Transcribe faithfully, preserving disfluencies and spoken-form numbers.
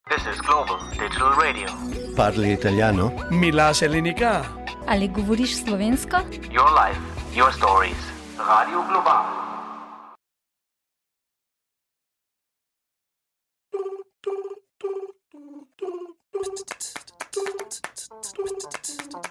This is Global Digital Radio. Parli italiano? Mila Selenika. Ali govoriš slovensko? Your life, your stories. Radio Global.